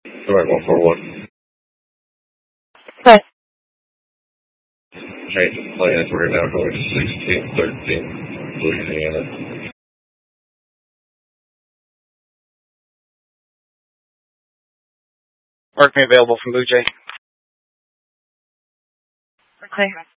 Alright, 141. Okay. Change of plans. We're now going to 1613 Louisiana. Mark me available from Blue Jay. Okay.